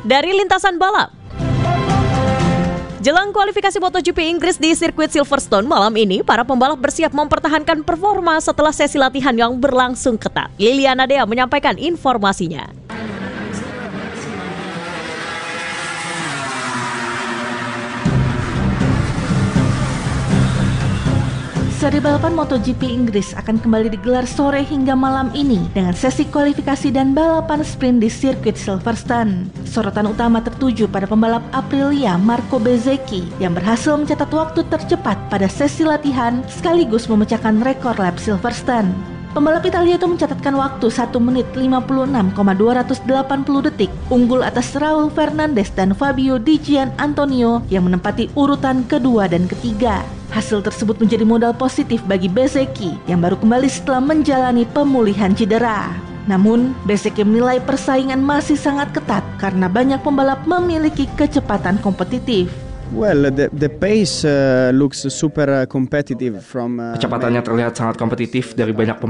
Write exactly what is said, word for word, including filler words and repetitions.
dari lintasan balap. Jelang kualifikasi MotoGP Inggris di sirkuit Silverstone malam ini, para pembalap bersiap mempertahankan performa setelah sesi latihan yang berlangsung ketat. Liliana Dea menyampaikan informasinya. Seri balapan MotoGP Inggris akan kembali digelar sore hingga malam ini dengan sesi kualifikasi dan balapan sprint di sirkuit Silverstone. Sorotan utama tertuju pada pembalap Aprilia Marco Bezzecchi yang berhasil mencatat waktu tercepat pada sesi latihan sekaligus memecahkan rekor lap Silverstone. Pembalap Italia itu mencatatkan waktu satu menit lima puluh enam koma dua delapan nol detik, unggul atas Raul Fernandez dan Fabio Di Gian Antonio yang menempati urutan kedua dan ketiga. Hasil tersebut menjadi modal positif bagi Bezzecchi yang baru kembali setelah menjalani pemulihan cedera. Namun, Bezzecchi menilai persaingan masih sangat ketat karena banyak pembalap memiliki kecepatan kompetitif. Well, the the pace uh, looks super competitive from uh, Kecepatannya terlihat sangat kompetitif dari banyak pembalap.